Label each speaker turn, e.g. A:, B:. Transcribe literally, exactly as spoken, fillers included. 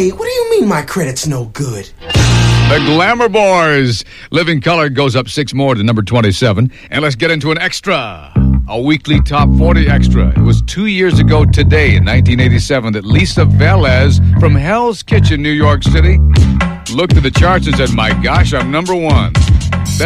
A: Hey, what do you mean my credit's no good?
B: The Glamour Boys. Living Color goes up six more to number twenty-seven. And let's get into an extra. A weekly top forty extra. It was two years ago today in nineteen eighty-seven that Lisa Velez from Hell's Kitchen, New York City, looked at the charts and said, my gosh, I'm number one.